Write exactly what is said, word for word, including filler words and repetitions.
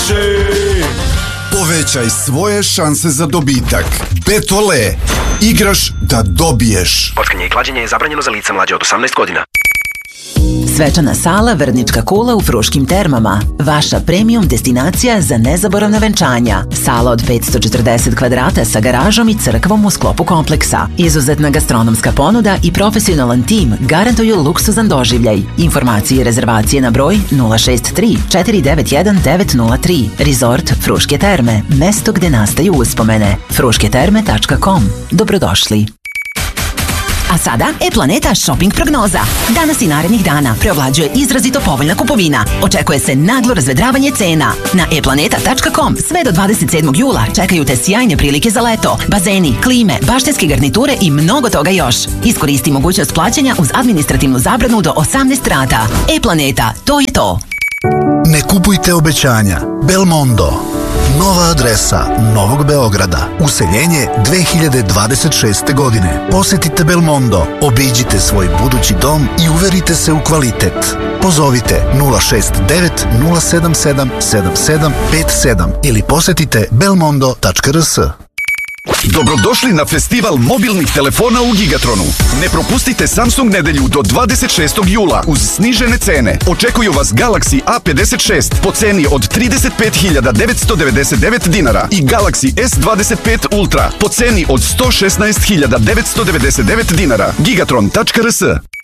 više. Povećaj svoje šanse za dobitak. Betole. Igraš da dobiješ. Kockanje i klađenje je zabranjeno za lica mlađe od osamnaest godina. Svečana sala Vrnička kula u Fruškim termama. Vaša premium destinacija za nezaboravna venčanja. Sala od petsto četrdeset kvadrata sa garažom i crkvom u sklopu kompleksa. Izuzetna gastronomska ponuda i profesionalan tim garantuju luksuzan doživljaj. Informacije i rezervacije na broj nula šest tri četiri devet jedan devet nula tri. Resort Fruške terme. Mesto gde nastaju uspomene. fruške terme tačka com. Dobrodošli. A sada e-Planeta shopping prognoza. Danas i narednih dana preovlađuje izrazito povoljna kupovina. Očekuje se naglo razvedravanje cena. Na e planeta tačka com sve do dvadeset sedmog jula čekaju te sjajne prilike za leto. Bazeni, klime, baštenske garniture i mnogo toga još. Iskoristi mogućnost plaćanja uz administrativnu zabranu do osamnaest rata. e-Planeta, to je to. Ne kupujte obećanja. Belmondo. Nova adresa Novog Beograda. Useljenje dve hiljade dvadeset šeste. godine. Posetite Belmondo, obiđite svoj budući dom i uverite se u kvalitet. Pozovite nula šest devet nula sedam sedam sedam sedam pet sedam ili posetite belmondo tačka r s. Dobrodošli na festival mobilnih telefona u Gigatronu. Ne propustite Samsung nedelju do dvadeset šestog jula uz snižene cene. Očekuju vas Galaxy A pedeset šest po ceni od trideset pet hiljada devetsto devedeset devet dinara i Galaxy S dvadeset pet Ultra po ceni od sto šesnaest hiljada devetsto devedeset devet dinara. gigatron tačka r s.